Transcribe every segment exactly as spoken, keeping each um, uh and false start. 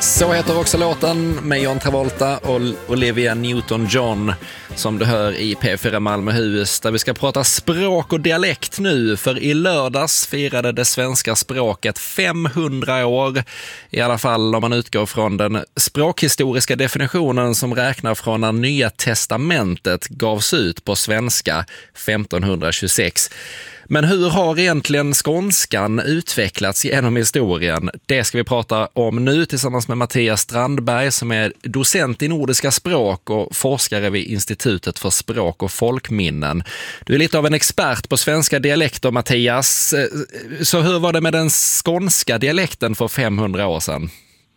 Så heter också låten med John Travolta och Olivia Newton-John som du hör i P fyra Malmöhus, där vi ska prata språk och dialekt nu, för i lördags firade det svenska språket femhundra år, i alla fall om man utgår från den språkhistoriska definitionen som räknar från när Nya testamentet gavs ut på svenska femtonhundratjugosex. Men hur har egentligen skånskan utvecklats genom historien? Det ska vi prata om nu tillsammans med Mattias Strandberg som är docent i nordiska språk och forskare vid Institutet för språk och folkminnen. Du är lite av en expert på svenska dialekter, Mattias. Så hur var det med den skånska dialekten för femhundra år sedan?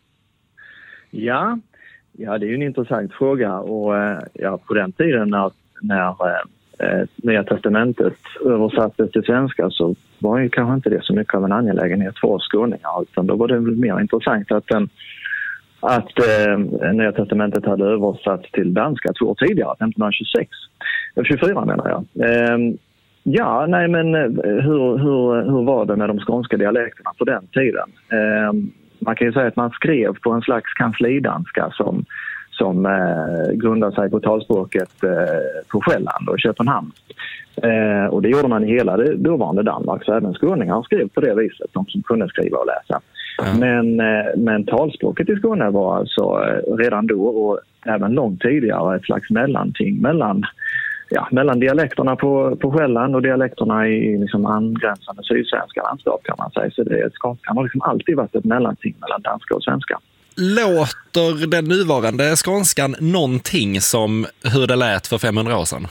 Ja, ja det är ju en intressant fråga. Och ja, på den tiden när, när Eh, Nya testamentet översattes till svenska så var ju kanske inte det så mycket av en angelägenhet för oss skåningar, utan då var det väl mer intressant att, den, att eh, Nya testamentet hade översatts till danska två år tidigare, femtonhundratjugosex, tjugofyra menar jag. Eh, ja, nej men hur, hur, hur var det med de skånska dialekterna på den tiden? Eh, man kan ju säga att man skrev på en slags kanslidanska som som eh, grundar sig på talspråket eh, på Själland och Köpenhamn. Eh, och det gjorde man i hela det dåvarande Danmark, så även skåningar skrev på det viset, de som kunde skriva och läsa. Mm. Men, eh, men talspråket i Skåne var alltså eh, redan då och även långt tidigare ett slags mellanting mellan, ja, mellan dialekterna på, på Själland och dialekterna i liksom, angränsande sydsvenska landskap kan man säga. Så det skånskan har liksom alltid varit ett mellanting mellan danska och svenska. Låter den nuvarande skånskan någonting som hur det lät för femhundra år sedan?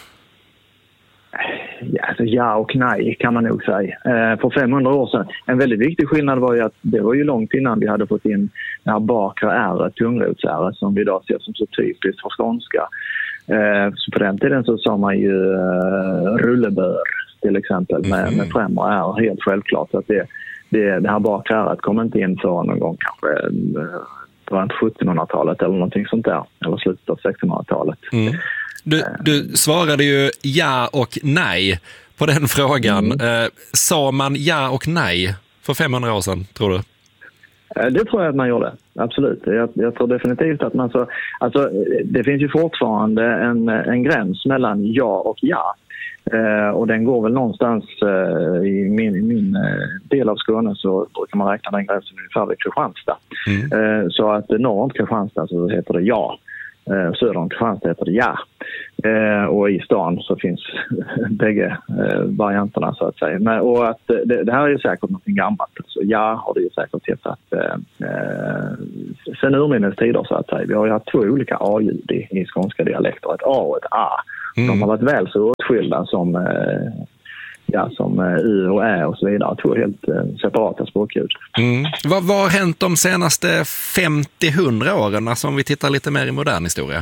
Ja, alltså ja och nej kan man nog säga. Eh, för femhundra år sedan, en väldigt viktig skillnad var ju att det var ju långt innan vi hade fått in det här bakre ärret, tungrotsärret, som vi idag ser som så typiskt för skånska. Eh, så på den tiden så sa man ju eh, rullebör till exempel med, mm. med främre är helt självklart. Så att det, det, det här bakre ärret kom inte in för någon gång kanske eh, det var inte sjuttonhundratalet eller någonting sånt där, eller slutet av sextonhundratalet. Mm. Du, du svarade ju ja och nej på den frågan. Mm. Eh, sa man ja och nej för femhundra år sedan, tror du? Det tror jag att man gjorde, absolut. Jag, jag tror definitivt att man så... Alltså, det finns ju fortfarande en, en gräns mellan ja och ja. Eh, och den går väl någonstans eh, i min, i min eh, del av Skåne, så brukar man räkna den gränsen ungefär vid Kristianstad. Mm. Eh, så att norr om Kristianstad så heter det ja. Eh, söder om Kristianstad heter det ja. Eh, och i stan så finns bägge eh, varianterna så att säga. Men, och att det, det här är ju säkert något gammalt. Så ja har det ju säkert hetat eh, eh, sen urminnes tider så att säga. Vi har ju haft två olika a-ljud i, i skånska dialekter. Ett a och ett a. Mm. De har varit väl så åtskilda som, eh, ja, som eh, u och ä och så vidare. Två helt eh, separata språkljud. Mm. Vad, vad har hänt de senaste femtio till hundra åren, alltså om vi tittar lite mer i modern historia?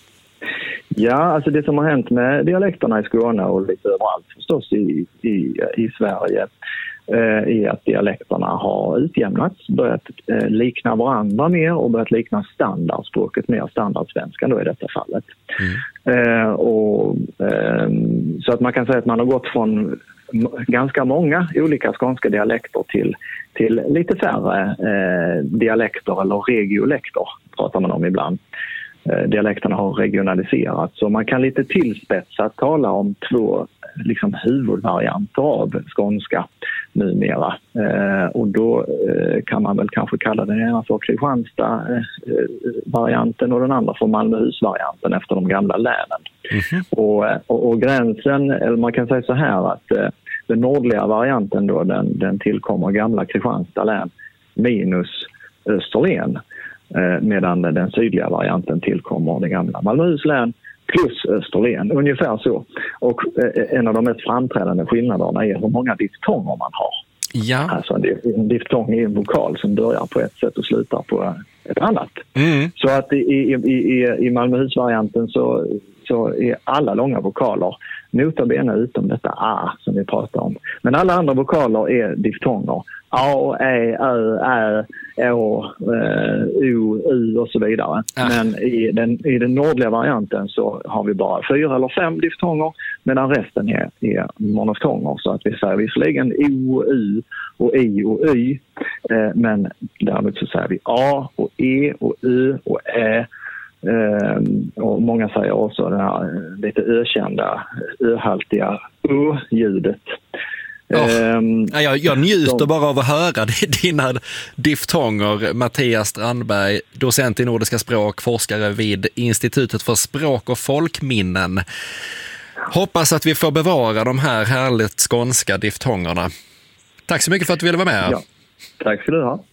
Ja, alltså det som har hänt med dialekterna i Skåne och lite överallt förstås i, i, i Sverige eh, är att dialekterna har utjämnats, börjat eh, likna varandra mer och börjat likna standardspråket mer, standardsvenskan då i detta fallet. Mm. Eh, och, eh, så att man kan säga att man har gått från ganska många olika skånska dialekter till, till lite färre eh, dialekter eller regiolekter pratar man om ibland. Eh, dialekterna har regionaliserats så man kan lite tillspetsat tala om två liksom, huvudvarianter av skånska numera. Eh, och då eh, kan man väl kanske kalla den ena för Kristianstad-varianten och den andra för Malmöhus-varianten efter de gamla länen. Mm-hmm. Och, och, och gränsen, eller man kan säga så här att eh, den nordliga varianten då, den, den tillkommer gamla Kristianstad län minus Österlen, eh, medan den sydliga varianten tillkommer det gamla Malmöhus län plus Österlen, ungefär så. Och eh, en av de mest framträdande skillnaderna är hur många diftonger man har. Ja. Alltså en, en diftong är en vokal som börjar på ett sätt och slutar på ett annat. Mm. Så att i, i, i, i Malmöhus-varianten så, så är alla långa vokaler nota bene utom detta A som vi pratar om. Men alla andra vokaler är diftonger. A, E, Ö, Ä, Å, eh, O, U och så vidare. Ah. Men i den, i den nordliga varianten så har vi bara fyra eller fem diftonger, medan resten är, är monoftonger. Så att vi säger visserligen O, U och I och Y, eh, men däremot så säger vi A och E och Ö och Ä. Um, och många säger också det här lite ökända, öhaltiga Ö-ljudet. Oh. Um, jag, jag njuter de... bara av att höra dina diftonger. Mattias Strandberg, docent i nordiska språk, forskare vid Institutet för språk och folkminnen. Hoppas att vi får bevara de här härligt skånska diftongerna. Tack så mycket för att du ville vara med. Ja. Tack ska du ha.